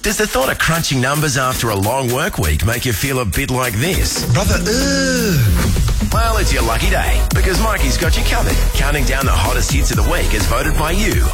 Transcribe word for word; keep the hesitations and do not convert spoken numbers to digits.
Does the thought of crunching numbers after a long work week make you feel a bit like this? Brother, ugh. Well, it's your lucky day, because Mikey's got you covered. Counting down the hottest hits of the week as voted by you